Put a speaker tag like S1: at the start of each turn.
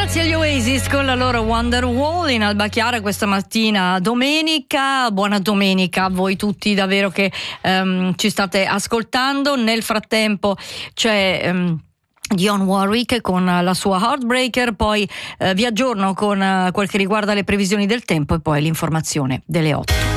S1: Grazie agli Oasis con la loro Wonderwall in Alba Chiara questa mattina domenica. Buona domenica a voi tutti davvero che ci state ascoltando. Nel frattempo c'è Dionne Warwick con la sua Heartbreaker, poi vi aggiorno con quel che riguarda le previsioni del tempo e poi l'informazione delle 8.